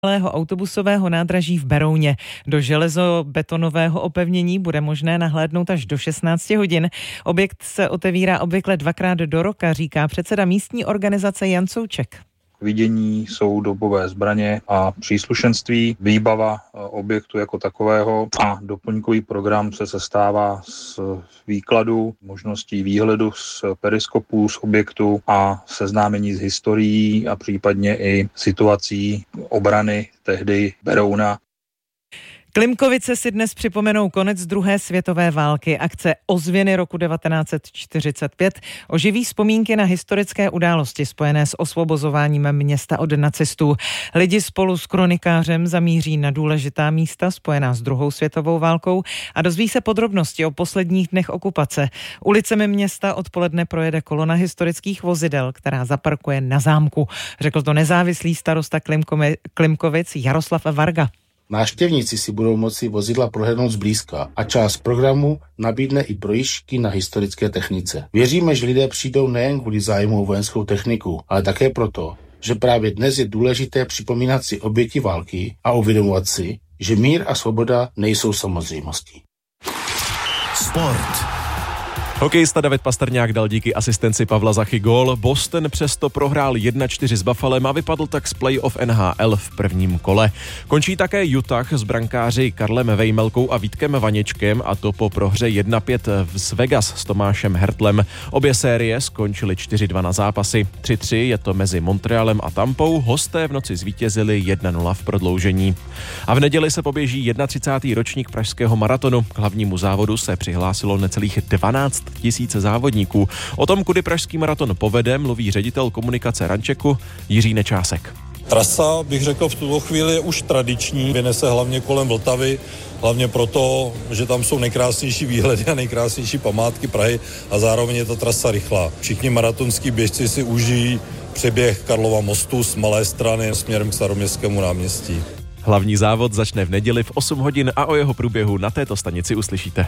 autobusového nádraží v Berouně. Do železobetonového opevnění bude možné nahlédnout až do 16 hodin. Objekt se otevírá obvykle 2krát do roka, říká předseda místní organizace Jan Souček. Vidění jsou dobové zbraně a příslušenství, výbava objektu jako takového a doplňkový program se sestává z výkladu, možností výhledu z periskopů z objektu a seznámení s historií a případně i situací obrany tehdy Berouna. Klimkovice si dnes připomenou konec druhé světové války. Akce Ozvěny roku 1945 oživí vzpomínky na historické události spojené s osvobozováním města od nacistů. Lidi spolu s kronikářem zamíří na důležitá místa spojená s druhou světovou válkou a dozví se podrobnosti o posledních dnech okupace. Ulicemi města odpoledne projede kolona historických vozidel, která zaparkuje na zámku. Řekl to nezávislý starosta Klimkovic Jaroslav Varga. Návštěvníci si budou moci vozidla prohlédnout zblízka a část programu nabídne i projížďky na historické technice. Věříme, že lidé přijdou nejen kvůli zájmu o vojenskou techniku, ale také proto, že právě dnes je důležité připomínat si oběti války a uvědomovat si, že mír a svoboda nejsou samozřejmostí. Sport. Hokejista David Pastrňák dal díky asistenci Pavla Zachy gól. Boston přesto prohrál 1-4 s Buffalem a vypadl tak z playoff NHL v prvním kole. Končí také Utah s brankáři Karlem Vejmelkou a Vítkem Vaněčkem, a to po prohře 1-5 s Vegas s Tomášem Hertlem. Obě série skončily 4-2 na zápasy. 3-3 je to mezi Montrealem a Tampou. Hosté v noci zvítězili 1-0 v prodloužení. A v neděli se poběží 31. ročník pražského maratonu. K hlavnímu závodu se přihlásilo necelých 12 000 závodníků. O tom, kudy pražský maraton povede, mluví ředitel komunikace Rančeku Jiří Nečásek. Trasa, bych řekl, v tuto chvíli je už tradiční. Vyne se hlavně kolem Vltavy, hlavně proto, že tam jsou nejkrásnější výhledy a nejkrásnější památky Prahy a zároveň je ta trasa rychlá. Všichni maratonský běžci si užijí přeběh Karlova mostu z Malé Strany směrem k Staroměstskému náměstí. Hlavní závod začne v neděli v 8 hodin a o jeho průběhu na této stanici uslyšíte.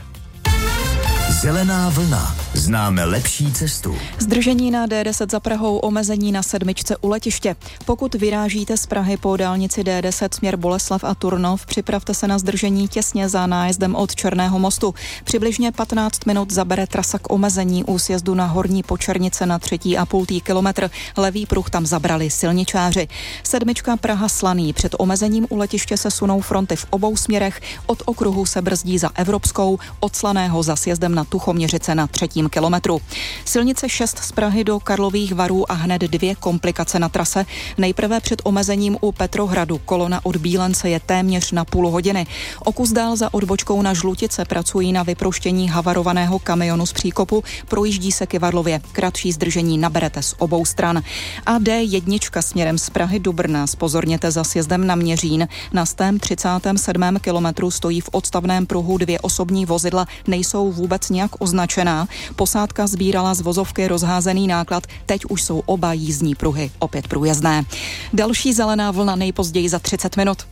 Zelená vlna. Známe lepší cestu. Zdržení na D10 za Prahou, omezení na 7 u letiště. Pokud vyrážíte z Prahy po dálnici D10 směr Boleslav a Turnov, připravte se na zdržení těsně za nájezdem od Černého mostu. Přibližně 15 minut zabere trasa k omezení u sjezdu na Horní Počernice na 3,5 kilometr. Levý pruh tam zabrali silničáři. 7 Praha Slaný. Před omezením u letiště se sunou fronty v obou směrech. Od okruhu se brzdí za Evropskou, od Slaného za sjezdem na Tuchoměřice na 3. kilometru. Silnice 6 z Prahy do Karlových Varů a hned 2 komplikace na trase. Nejprve před omezením u Petrohradu. Kolona od Bílence je téměř na půl hodiny. O kus dál za odbočkou na Žlutice pracují na vyproštění havarovaného kamionu z příkopu. Projíždí se Kyvadlově. Kratší zdržení naberete z obou stran. A D1 směrem z Prahy do Brna. Zpozorněte za sjezdem na Měřín. Na 137. kilometru stojí v odstavném pruhu 2 osobní vozidla. Nejsou vůbec nějak označená. Posádka sbírala z vozovky rozházený náklad, teď už jsou oba jízdní pruhy opět průjezdné. Další zelená vlna nejpozději za 30 minut.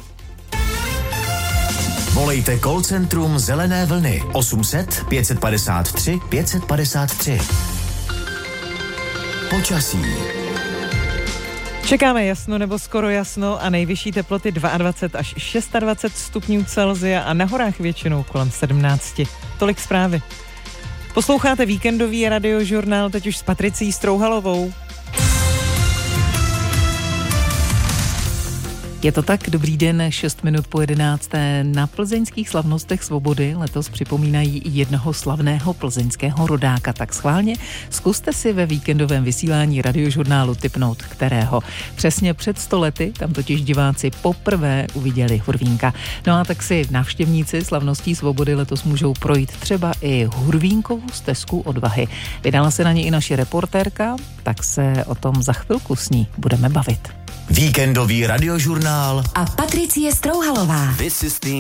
Volejte call centrum Zelené vlny 800 553 553. Počasí. Čekáme jasno nebo skoro jasno a nejvyšší teploty 22 až 26 stupňů Celsia a na horách většinou kolem 17. Tolik zprávy. Posloucháte víkendový radiožurnál teď už s Patricí Strouhalovou. Je to tak, dobrý den, 6 minut po 11. Na plzeňských slavnostech svobody letos připomínají jednoho slavného plzeňského rodáka. Tak schválně zkuste si ve víkendovém vysílání radiožurnálu tipnout, kterého. Přesně před 100 lety tam totiž diváci poprvé uviděli Hurvínka. No a tak si návštěvníci slavností svobody letos můžou projít třeba i Hurvínkovu stezku odvahy. Vydala se na ně i naše reportérka, tak se o tom za chvilku s ní budeme bavit. Víkendový radiožurnál a Patricie Strouhalová.